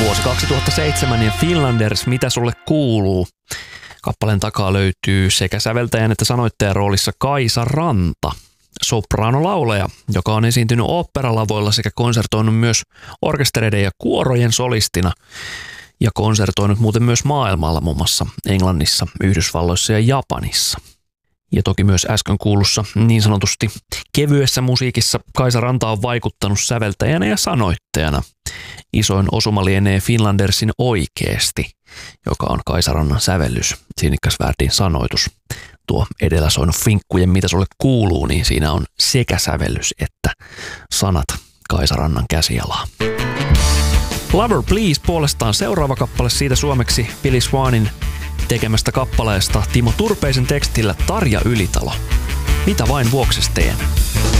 Vuosi 2007 ja Finlanders, mitä sulle kuuluu? Kappaleen takaa löytyy sekä säveltäjän että sanoittajan roolissa Kaisa Ranta, sopraanolaulaja, joka on esiintynyt oopperalavoilla sekä konsertoinut myös orkestereiden ja kuorojen solistina ja konsertoinut muuten myös maailmalla, muun muassa Englannissa, Yhdysvalloissa ja Japanissa. Ja toki myös äsken kuulussa niin sanotusti kevyessä musiikissa Kaisa Ranta on vaikuttanut säveltäjänä ja sanoittajana. Isoin osuma lienee Finlandersin Oikeesti, joka on Kaisa Rannan sävellys, Sinnikkas Värdin sanoitus. Tuo edellä soinut Finkkujen mitä sulle kuuluu, niin siinä on sekä sävellys että sanat Kaisa Rannan käsialaa. Lover Please puolestaan seuraava kappale siitä suomeksi Billy Swanin tekemästä kappaleesta Timo Turpeisen tekstillä Tarja Ylitalo. Mitä vain vuokses teen.